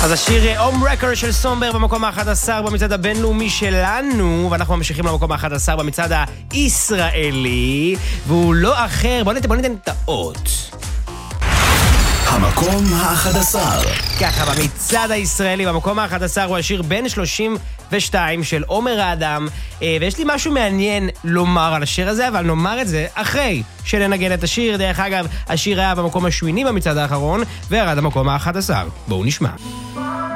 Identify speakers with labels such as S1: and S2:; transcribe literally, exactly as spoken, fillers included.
S1: אז השיר הום רקר של סומבר במקום ה-אחד עשר במצעד הבינלאומי שלנו, ואנחנו ממשיכים למקום ה-אחד עשר במצעד הישראלי, והוא לא אחר, בוא ניתן, בוא ניתן את האות.
S2: המקום ה-אחד עשר.
S1: ככה, במצעד הישראלי, במקום ה-אחד עשר הוא השיר בן שלושים ושתיים של עומר האדם, ויש לי משהו מעניין לומר על השיר הזה, אבל נאמר את זה אחרי שננגן את השיר. דרך אגב, השיר היה במקום השמיני במצעד האחרון, וירד המקום ה-אחד עשר. בואו נשמע.